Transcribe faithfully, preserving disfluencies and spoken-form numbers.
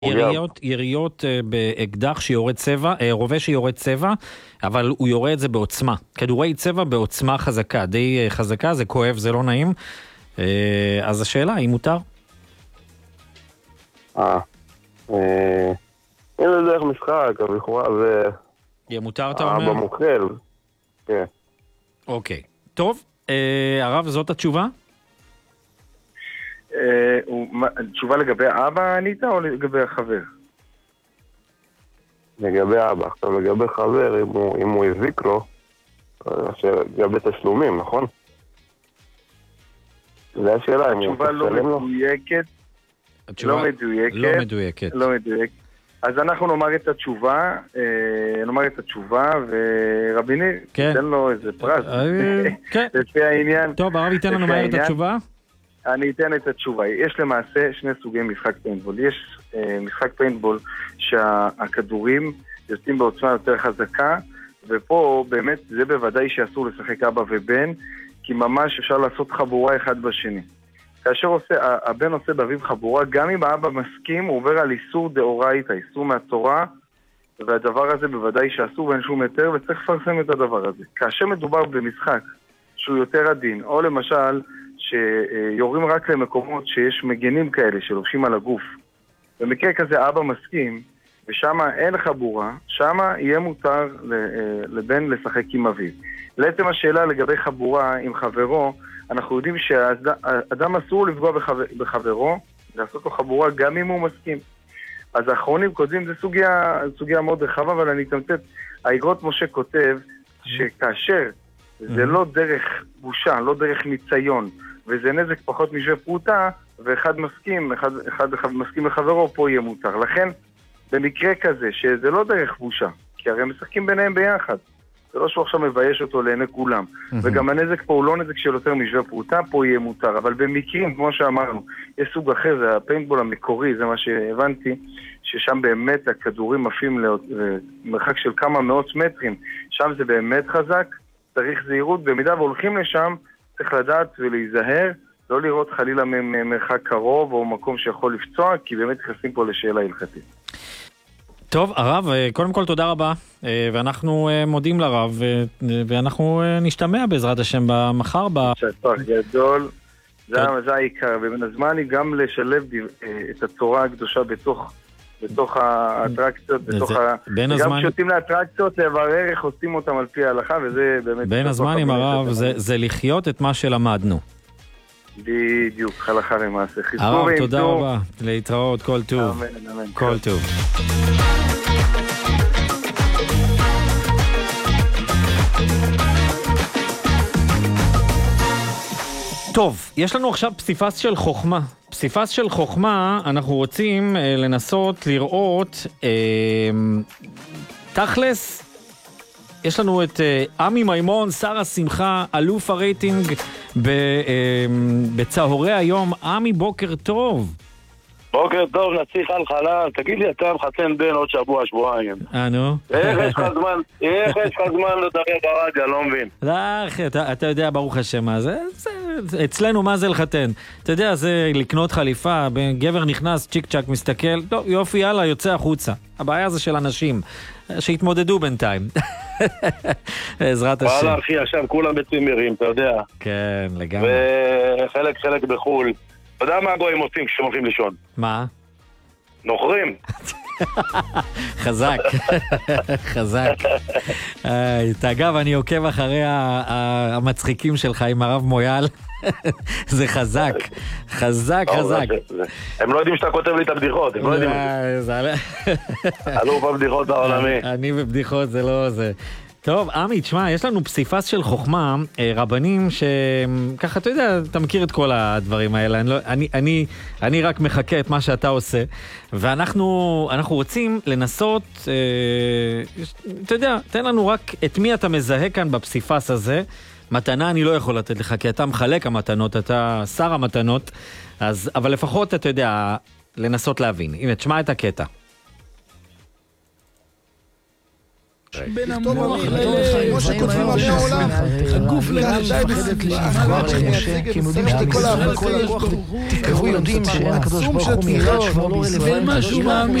יריות, יריות באקדח שיורד צבע, רובה שיורד צבע, אבל הוא יורה את זה בעוצמה. כדורי צבע בעוצמה חזקה, די חזקה, זה כואב, זה לא נעים. אז השאלה, האם מותר? אה, אה, אין זה דרך משחק, אבל לכאורה זה... יהיה מותר, אתה אומר? אבא מוקרל, כן. אוקיי, טוב, הרב, זאת התשובה? תשובה לגבי האבא ענית או לגבי החבר? לגבי האבא, עכשיו לגבי חבר, אם הוא הזיק לו, לגבי תשלומים, נכון? זה השאלה, אם הוא התשובה לא מדויקת, לא מדויקת, לא מדויקת, לא מדויקת. אז אנחנו נאמר את התשובה, נאמר את התשובה, ורביני, תן לו איזה פרס, לפי העניין. טוב, הרב ייתן לנו מהר את התשובה? אני אתן את התשובה. יש למעשה שני סוגי משחק פיינטבול. יש אה, משחק פיינטבול שהכדורים יוצאים בעוצמה יותר חזקה, ופה באמת זה בוודאי שאסור לשחק אבא ובן, כי ממש אפשר לעשות חבורה אחד בשני. כאשר עושה, הבן עושה באביו חבורה, גם אם האבא מסכים, הוא עובר על איסור דאורייתא, איסור מהתורה, והדבר הזה בוודאי שאסור ואין שום היתר, וצריך לפרסם את הדבר הזה. כאשר מדובר במשחק שהוא יותר עדין, או למשל שיורים רק למקומות שיש מגנים כאלה שלובשים על הגוף. במקרה כזה אבא מסכים, ושם אין חבורה, שם יהיה מותר לבן לשחק עם אביו. לעצם השאלה לגבי חבורה עם חברו, אנחנו יודעים שהאדם אסור לפגוע בחברו, לעשות לו חבורה גם אם הוא מסכים. אז האחרונים כותבים, זה סוגיה, סוגיה מאוד רחבה, אבל אני אתמצת. האגרות משה כותב שכאשר זה לא דרך בושה, לא דרך ניסיון, וזה נזק פחות משווה פרוטה, ואחד מסכים, אחד, אחד, אחד מסכים לחברו, פה יהיה מותר. לכן, במקרה כזה, שזה לא דרך בושה, כי הרי הם משחקים ביניהם ביחד. זה לא שהוא עכשיו מבייש אותו לעיני כולם. Mm-hmm. וגם הנזק פה הוא לא נזק של יותר משווה פרוטה, פה יהיה מותר. אבל במקרים, כמו שאמרנו, יש סוג אחר, זה הפיינטבול המקורי, זה מה שהבנתי, ששם באמת הכדורים עפים למרחק של כמה מאות מטרים. שם זה באמת חזק, צריך זהירות, במידה והולכים לשם, צריך לדעת ולהיזהר, לא לראות חלילה ממרחק קרוב או מקום שיכול לפצוע, כי באמת נכנסים פה לשאלה הלכתית. טוב, הרב, קודם כל תודה רבה, ואנחנו מודים לרב, ואנחנו נשתמע בעזרת השם במחר. שטח גדול, זה העיקר, ובין הזמן היא גם לשלב את התורה הקדושה בתוך... בתוך האטרקציות, בתוך ה... גם כשותים לאטרקציות, לברר איך עושים אותם על פי ההלכה, וזה באמת... בין הזמן עם הרב, זה לחיות את מה שלמדנו. בדיוק, הלכה למעשה. הרב, תודה רבה. להתראות, כל טוב. אמן, אמן. כל טוב. טוב, יש לנו עכשיו פסיפס של חוכמה. פסיפס של חוכמה, אנחנו רוצים אה, לנסות לראות אה, תכלס, יש לנו את אה, עמי מימון, שר השמחה, אלוף הרייטינג ב, אה, בצהרי היום. עמי, בוקר טוב. בוקר טוב, נציך על חלל. תגיד לי, אתה מחתן בן עוד שבוע, שבועיים. אה, נו? איך יש לך זמן, איך יש לך זמן לדבר ברדיו, לא מבין. לא, אחי, אתה, אתה יודע, ברוך השם, מה זה, זה, אצלנו מה זה לחתן? אתה יודע, זה לקנות חליפה, גבר נכנס, צ'יק צ'ק מסתכל, טוב, יופי, יאללה, יוצא החוצה. הבעיה זה של אנשים, שהתמודדו בינתיים. בעזרת השם. וואלה, אחי, עכשיו כולם בצימרים, אתה יודע. כן, לגמרי. וחלק, חלק בחול. אתה יודע מה הגויים עושים כשהם הולכים לישון? מה? נוחרים. חזק, חזק. אגב, אני עוקב אחרי המצחיקים שלך עם הרב מויאל. זה חזק, חזק, חזק. הם לא יודעים שאתה כותב לי את הבדיחות, הם לא יודעים. עלו בבדיחות העולמי. אני בבדיחות, זה לא זה. טוב, עמי, תשמע, יש לנו פסיפס של חוכמה, רבנים שככה, אתה יודע, אתה מכיר את כל הדברים האלה, אני, לא, אני, אני, אני רק מחכה את מה שאתה עושה, ואנחנו אנחנו רוצים לנסות, אה, אתה יודע, תן לנו רק את מי אתה מזהה כאן בפסיפס הזה. מתנה אני לא יכול לתת לך, כי אתה מחלק המתנות, אתה שר המתנות, אז, אבל לפחות אתה יודע, לנסות להבין. הנה, תשמע את הקטע. בין המוח ללב, כמו שכותבים על העולם, הגוף ללב, מפחדת לפגוע למשה, כי הם יודעים שכל הכוח, והוא יודעים שהקדוש ברוך הוא מייחד שמו בישראל.